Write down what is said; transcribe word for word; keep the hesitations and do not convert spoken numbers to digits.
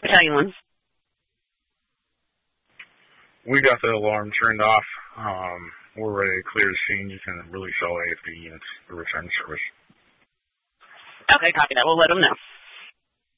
Battalion one. We got the alarm turned off. Um, we're ready to clear the scene. You can release all A F B units for return service. Okay, copy that. We'll let them know.